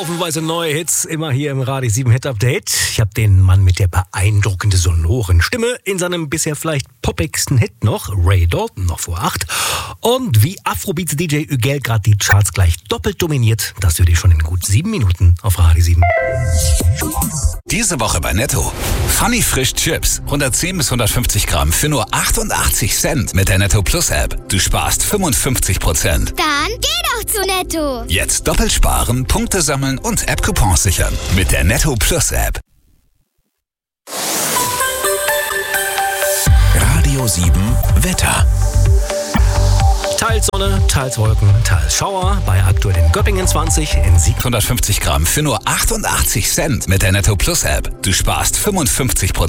Haufenweise neue Hits, immer hier im Radio 7 Hit Update. Ich habe den Mann mit der beeindruckenden sonoren Stimme in seinem bisher vielleicht poppigsten Hit noch, Ray Dalton, noch vor 8. Und wie Afrobeats-DJ Ügel gerade die Charts gleich doppelt dominiert, das hört ihr schon in gut 7 Minuten auf Radio 7. Diese Woche bei Netto. Funny Frisch Chips, 110 bis 150 Gramm für nur 88 Cent mit der Netto Plus App. Du sparst 55%. Dann geh doch zu Netto. Jetzt doppelt sparen, Punkte sammeln und App-Coupons sichern mit der Netto Plus App. Radio 7 Wetter. Teils Sonne, teils Wolken, teils Schauer. Bei aktuell in Göppingen 20, in Sieg 150 Gramm für nur 88 Cent mit der Netto Plus App. Du sparst 55%.